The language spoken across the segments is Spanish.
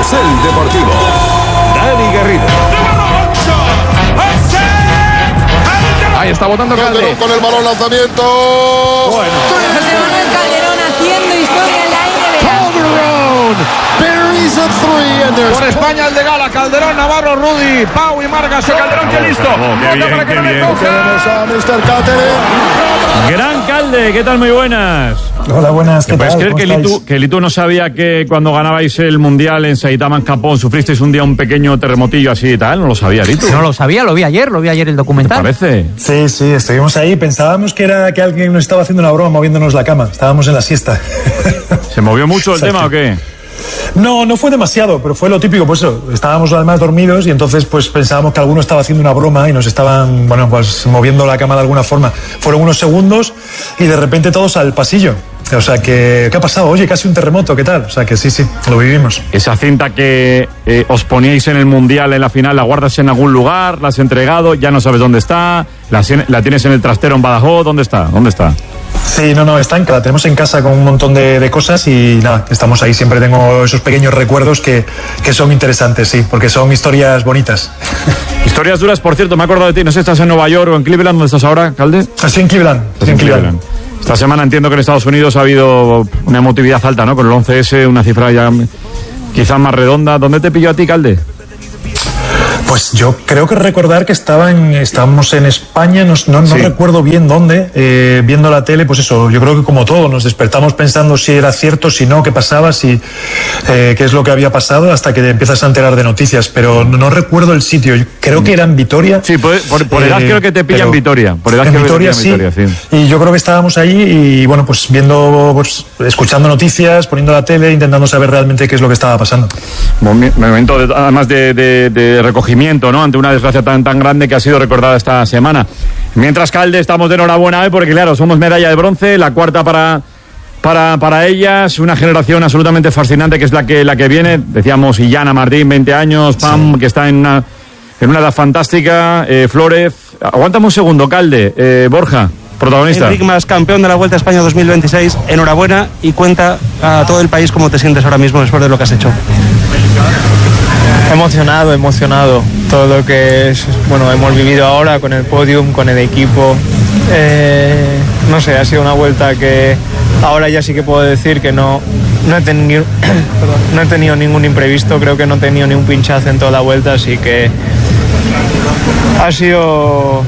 Carrusel Deportivo. Dani Garrido. Ahí está botando Calde. Con el balón, lanzamiento. Bueno. José Manuel Calderón haciendo historia en la NBA. Por España el de Gala, Calderón, Navarro, Rudy, Pau y Margas. Calderón, que listo. Qué bien. Mr. Cáceres. Gran Calde, ¿qué tal? Muy buenas. Hola, buenas, ¿qué tal? ¿Puedes creer que Litu no sabía que cuando ganabais el Mundial en Saitama, en Japón, sufristeis un día un pequeño terremotillo así y tal? ¿No lo sabía, Litu? No lo sabía, lo vi ayer el documental. ¿Te parece? Sí, estuvimos ahí, pensábamos que alguien nos estaba haciendo una broma moviéndonos la cama, estábamos en la siesta. ¿Se movió mucho el tema o qué? No fue demasiado, pero fue lo típico, pues eso, estábamos además dormidos y entonces pues pensábamos que alguno estaba haciendo una broma y nos estaban, pues moviendo la cama de alguna forma. Fueron unos segundos y de repente todos al pasillo. O sea que, ¿qué ha pasado? Oye, casi un terremoto, ¿qué tal? O sea que sí, lo vivimos. Esa cinta que os poníais en el Mundial en la final, ¿la guardas en algún lugar? ¿La has entregado? ¿Ya no sabes dónde está? ¿La tienes en el trastero en Badajoz? ¿Dónde está? Sí, no, la tenemos en casa con un montón de cosas y nada, estamos ahí. Siempre tengo esos pequeños recuerdos que son interesantes, sí, porque son historias bonitas. Historias duras, por cierto, me he acordado de ti. No sé, ¿estás en Nueva York o en Cleveland? ¿Dónde estás ahora, Calde? Estoy en Cleveland. Esta semana entiendo que en Estados Unidos ha habido una emotividad alta, ¿no? Con el 11S, una cifra ya quizás más redonda. ¿Dónde te pilló a ti, Calde? Pues yo creo que recordar que estábamos en España, no recuerdo bien dónde, viendo la tele, pues eso, yo creo que como todo, nos despertamos pensando si era cierto, si no, qué pasaba, qué es lo que había pasado, hasta que te empiezas a enterar de noticias, pero no recuerdo el sitio, yo creo que era en Vitoria. Sí, por edad creo que te pilla en Vitoria. Por edad en creo Vitoria, que te pilla en Vitoria, sí. Y yo creo que estábamos ahí y bueno, pues viendo, pues escuchando noticias, poniendo la tele, intentando saber realmente qué es lo que estaba pasando. Momento además de recogimiento, ¿no? Ante una desgracia tan grande que ha sido recordada esta semana. Mientras, Calde, estamos de enhorabuena hoy porque claro, somos medalla de bronce, la cuarta para ellas, una generación absolutamente fascinante que es la que viene. Decíamos Illana Martín, 20 años, Pam, sí, que está en una edad fantástica, Flórez. Aguántame un segundo, Calde, Borja, protagonista. Enric Mas, campeón de la Vuelta a España 2026, enhorabuena y cuenta a todo el país cómo te sientes ahora mismo después de lo que has hecho. Emocionado, todo lo que hemos vivido ahora con el podium, con el equipo, no sé, ha sido una vuelta que ahora ya sí que puedo decir que no he tenido ningún imprevisto, creo que no he tenido ni un pinchazo en toda la vuelta, así que ha sido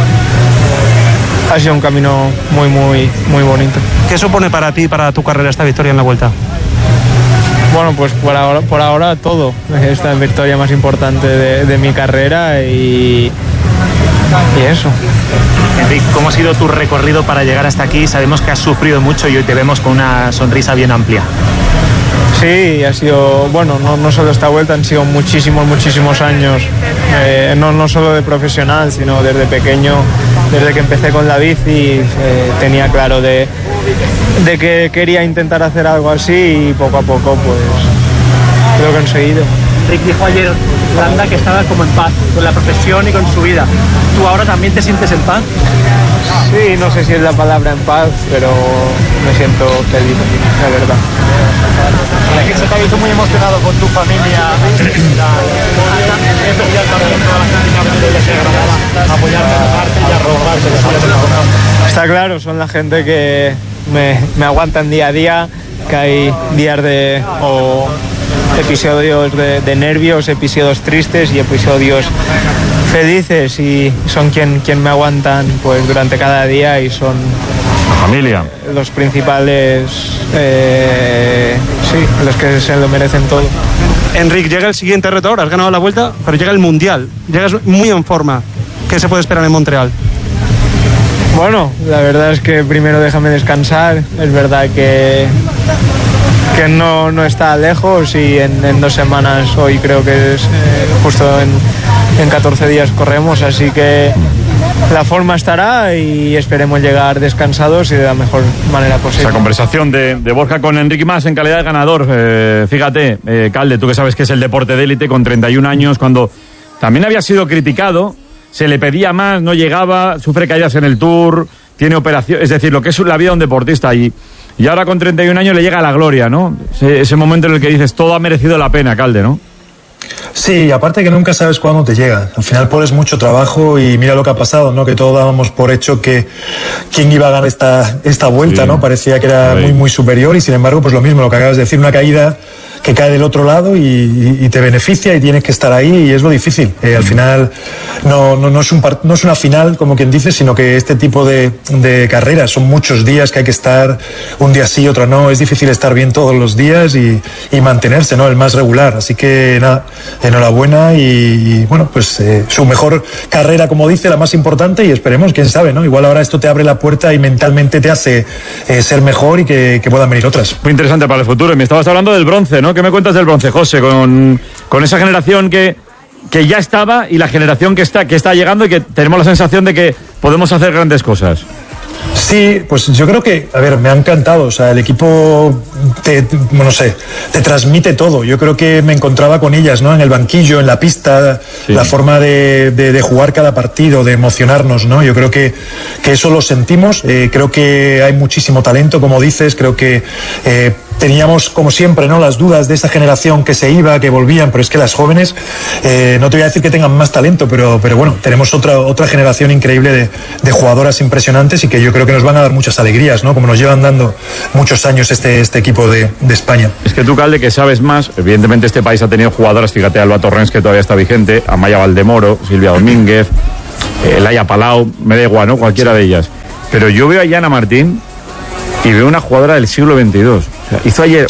un camino muy bonito. ¿Qué supone para ti, para tu carrera, esta victoria en la Vuelta? Bueno, pues por ahora todo. Esta es la victoria más importante de mi carrera y eso. Enric, ¿cómo ha sido tu recorrido para llegar hasta aquí? Sabemos que has sufrido mucho y hoy te vemos con una sonrisa bien amplia. Sí, ha sido, no solo esta vuelta, han sido muchísimos años, no solo de profesional, sino desde pequeño, desde que empecé con la bici, tenía claro de que quería intentar hacer algo así y poco a poco pues lo he conseguido. Enric dijo ayer Landa que estaba como en paz con la profesión y con su vida. ¿Tú ahora también te sientes en paz? Sí, no sé si es la palabra en paz, pero me siento feliz, la verdad. Se te ha visto muy emocionado con tu familia. Está claro, son la gente que me aguantan día a día, que hay días episodios de nervios, episodios tristes y episodios felices y son quien me aguantan pues durante cada día y son familia, los principales, los que se lo merecen todo. Enric, llega el siguiente reto ahora, has ganado la Vuelta, pero llega el Mundial, llegas muy en forma. ¿Qué se puede esperar en Montreal? Bueno, la verdad es que primero déjame descansar, es verdad que no está lejos y en 2 semanas, hoy creo que es justo en 14 días corremos, así que la forma estará y esperemos llegar descansados y de la mejor manera posible. Esa conversación de Borja con Enric Mas en calidad de ganador, fíjate, Calde, tú que sabes que es el deporte de élite, con 31 años, cuando también había sido criticado, se le pedía más, no llegaba, sufre caídas en el Tour, tiene operación, es decir, lo que es la vida de un deportista y y ahora con 31 años le llega la gloria, ¿no? Ese momento en el que dices, todo ha merecido la pena, Calde, ¿no? Sí, aparte que nunca sabes cuándo te llega. Al final pones mucho trabajo y mira lo que ha pasado, ¿no? Que todos dábamos por hecho que quién iba a ganar esta vuelta, ¿no? Parecía que era muy, muy superior y sin embargo, pues lo mismo, lo que acabas de decir, una caída que cae del otro lado y te beneficia y tienes que estar ahí y es lo difícil. Al final no es una final, como quien dice, sino que este tipo de carreras son muchos días que hay que estar un día sí, otro no. Es difícil estar bien todos los días y mantenerse, ¿no? El más regular. Así que nada, enhorabuena y bueno, pues su mejor carrera, como dice, la más importante y esperemos, quién sabe, ¿no? Igual ahora esto te abre la puerta y mentalmente te hace ser mejor y que puedan venir otras. Muy interesante para el futuro. Me estabas hablando del bronce, ¿no? ¿Qué me cuentas del bronce, José? Con esa generación que ya estaba y la generación que está llegando y que tenemos la sensación de que podemos hacer grandes cosas. Sí, pues yo creo que, a ver, me ha encantado, o sea, el equipo te transmite todo. Yo creo que me encontraba con ellas, ¿no? En el banquillo, en la pista, sí. La forma de jugar cada partido, de emocionarnos, ¿no? Yo creo que eso lo sentimos. Creo que hay muchísimo talento, como dices. Creo que teníamos, como siempre, ¿no? Las dudas de esa generación que se iba, que volvían, pero es que las jóvenes, no te voy a decir que tengan más talento, pero bueno, tenemos otra generación increíble de jugadoras impresionantes y que yo creo que nos van a dar muchas alegrías, ¿no? Como nos llevan dando muchos años este equipo de España. Es que tú, Calde, que sabes más, evidentemente este país ha tenido jugadoras, fíjate, Alba Torrens, que todavía está vigente, Amaya Valdemoro, Silvia Domínguez, Laia Palau, me da igual, ¿no? Cualquiera de ellas. Pero yo veo a Yana Martín y veo una jugadora del siglo XXII. O sea, hizo ayer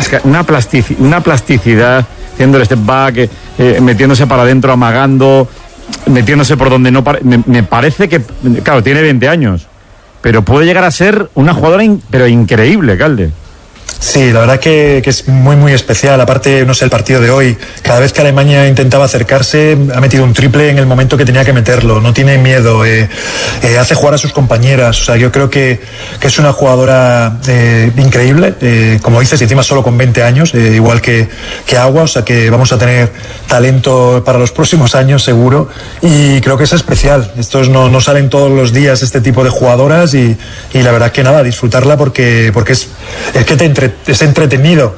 una plasticidad, haciendo el step back, metiéndose para adentro, amagando, metiéndose por donde no... Me parece que, claro, tiene 20 años, pero puede llegar a ser una jugadora pero increíble, Calde. Sí, la verdad que es muy, muy especial. Aparte, no sé, el partido de hoy, cada vez que Alemania intentaba acercarse, ha metido un triple en el momento que tenía que meterlo. No tiene miedo, hace jugar a sus compañeras. O sea, yo creo que es una jugadora increíble. Como dices, encima solo con 20 años, igual que Agua. O sea, que vamos a tener talento para los próximos años, seguro. Y creo que es especial. Estos no salen todos los días este tipo de jugadoras y la verdad que nada, disfrutarla porque es que es entretenido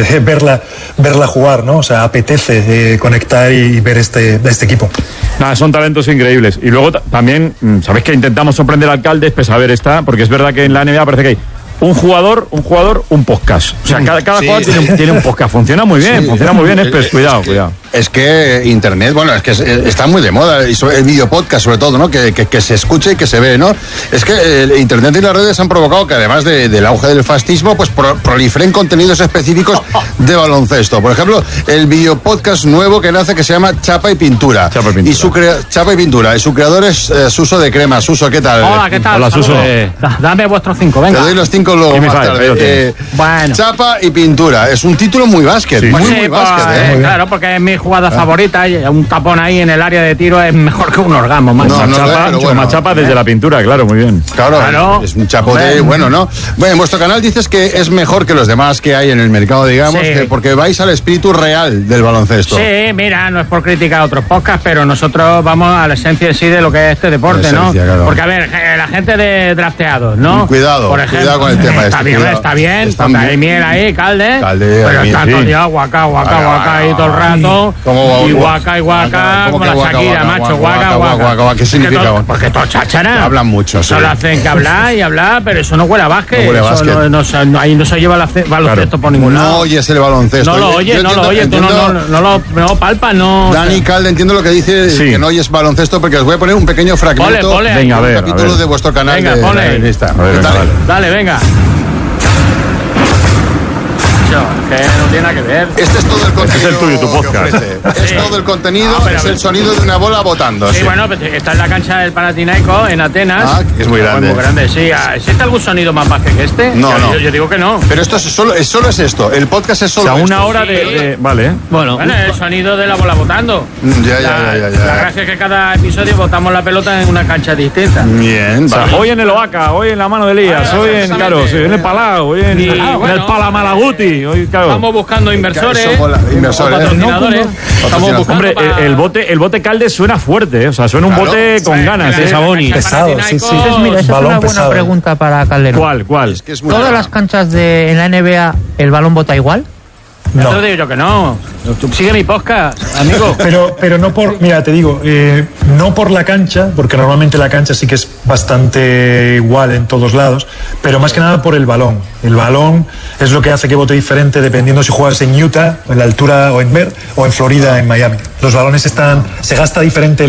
verla jugar, ¿no? O sea, apetece conectar y ver este equipo. Nada, son talentos increíbles. Y luego también, ¿sabéis que intentamos sorprender al Calde? Pues a ver, porque es verdad que en la NBA parece que hay un jugador, un podcast. O sea, cada jugador tiene un podcast. Funciona muy bien, cuidado. Es que Internet, bueno, es que está muy de moda, y el videopodcast sobre todo, ¿no? Que se escuche y que se ve, ¿no? Es que el Internet y las redes han provocado que además del auge del fascismo, pues proliferen contenidos específicos de baloncesto. Por ejemplo, el videopodcast nuevo que nace, que se llama Chapa y Pintura. Chapa y Pintura. Y su creador es Suso de Crema. Suso, ¿qué tal? Hola, ¿qué tal? Hola, Suso. Dame vuestros 5, venga. Te doy los 5 luego más tarde. Bueno. Chapa y Pintura. Es un título muy básquet, sí. muy básquet. Claro, porque es mi jugada favorita, y un tapón ahí en el área de tiro es mejor que un orgasmo. Más chapa desde la pintura, claro, muy bien. Claro. Es un chapote bueno, ¿no? Bueno, en vuestro canal dices que es mejor que los demás que hay en el mercado, digamos, porque vais al espíritu real del baloncesto. Sí, mira, no es por criticar a otros podcasts, pero nosotros vamos a la esencia en sí de lo que es este deporte, ¿no? Claro. Porque, a ver, la gente de drafteados, ¿no? Cuidado, por ejemplo, cuidado con el tema. Está bien, porque hay miel ahí, Calde, pero está todo el día guaca ahí todo el rato. Y guaca, como la Shakira, macho, guaca. ¿Qué significa? Porque todo cháchara. Hablan mucho, sí. Solo hacen que hablar, pero eso no huele a básquet. Ahí no se lleva el baloncesto por ningún lado. No oyes el baloncesto. No lo oyes, tú no palpas, no. Dani, Calde, entiendo lo que dice, que no oyes baloncesto, porque os voy a poner un pequeño fragmento. Venga, a ver. Capítulo de vuestro canal. Venga, ponle. Dale, venga. Que no tiene nada que ver. Este es todo el contenido. Este es el tuyo, tu podcast. Es todo el contenido, es el sonido de una bola botando. Sí, bueno, pues está en la cancha del Panathinaikos, en Atenas. Es muy grande. Muy grande, sí. ¿Existe algún sonido más bajo que este? No. Yo digo que no. Pero esto solo es esto. El podcast es solo una hora de... Vale. Bueno, el sonido de la bola botando. Ya. La gracia es que cada episodio botamos la pelota en una cancha distinta. Bien. Hoy en el Oaca, hoy en la mano de Elías, hoy en el Palau, hoy en el Palamalaguti. hoy claro. Estamos buscando inversores, patrocinadores. Estamos buscando hombre, el bote Calde suena fuerte, o sea, suena un bote con ganas, Saboni. Pesado, sí. Mira, esa es Balón una buena pesado. pregunta para Calderón. ¿Cuál? Es que es muy ¿Todas raro. las canchas en la NBA el balón bota igual? No te digo yo que no. Sigue mi podcast, amigo. Pero no por, mira, te digo, no por la cancha, porque normalmente la cancha sí que es bastante igual en todos lados, pero más que nada por el balón. El balón es lo que hace que vote diferente dependiendo si juegas en Utah, en la altura, o en Florida, en Miami. Los balones se gasta diferente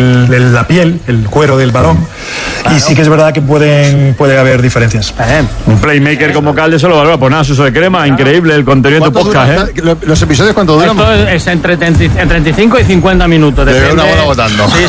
la piel, el cuero del balón, y sí que es verdad que puede haber diferencias. Un playmaker como Calde solo valora, pues nada, Suso de crema, increíble el contenido de tu podcast, ¿Los episodios cuánto duran? Esto es entre 35 y 50 minutos. De una hora votando. Sí.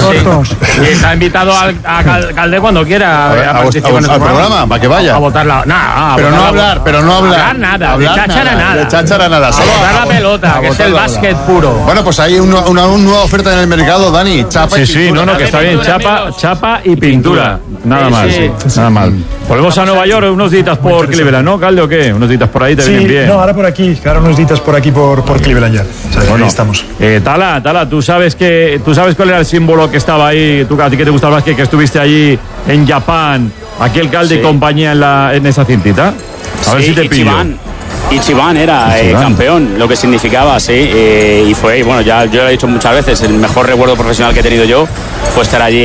Y está invitado a Calde cuando quiera a participar en al programa, para que vaya. A votarla. Pero no hablar. Hablar nada, de cháchara nada. Solo A botar la pelota, que es el básquet puro. Bueno, pues hay una nueva oferta en el mercado, Dani. Chapa y pintura. que está bien. Chapa y pintura. Nada más. Nada mal. Volvemos a Nueva York, unos días por Cleveland, ¿no, Calde, o qué? Unos días por ahí te vienen bien. No, ahora por aquí, unos días por aquí por Cleveland ya. O sea, ahí estamos. Tala, ¿tú sabes cuál era el símbolo que estaba ahí? ¿Tú, a ti que te gusta el básquet, que estuviste allí en Japón? Aquí el Calde y compañía en esa cintita. A ver si te pillo. Ichiban era campeón, lo que significaba, y fue, bueno, yo lo he dicho muchas veces, el mejor recuerdo profesional que he tenido yo fue estar allí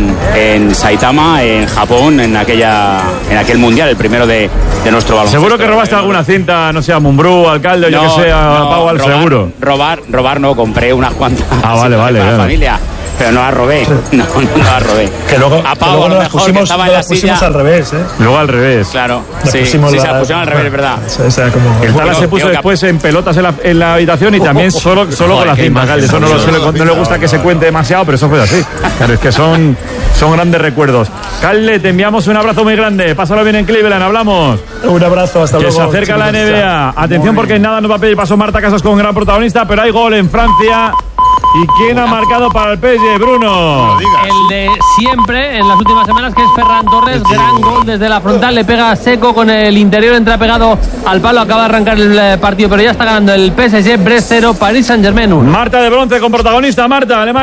en Saitama, en Japón, en aquel mundial, el primero de nuestro baloncesto. Seguro que robaste alguna cinta, no sé, a Mumbrú, Alcalde, o yo que sé, a Pau, seguro. Robar no, compré unas cuantas. Vale. Para la familia. Pero no la robé. No la robé. Que luego, a Pau, a lo mejor, que estaba en la silla. Al revés, Luego al revés. Claro. Se la pusieron al revés, es verdad. El Tala se puso después en pelotas en la habitación y también solo con la cinta, Calde. Eso no le gusta que se cuente demasiado, pero eso fue así. Claro, es que son grandes recuerdos. Calde, te enviamos un abrazo muy grande. Pásalo bien en Cleveland, hablamos. Un abrazo, hasta luego. Que se acerca la NBA. Atención, porque en nada nos va a pedir paso Marta Casas con gran protagonista, pero hay gol en Francia. ¿Y quién ha marcado para el PSG, Bruno? El de siempre, en las últimas semanas, que es Ferran Torres. Gran gol desde la frontal, le pega seco con el interior, entra pegado al palo, acaba de arrancar el partido, pero ya está ganando el PSG, Brest 0, Paris Saint-Germain 1. Marta de bronce con protagonista, Marta, Alemania.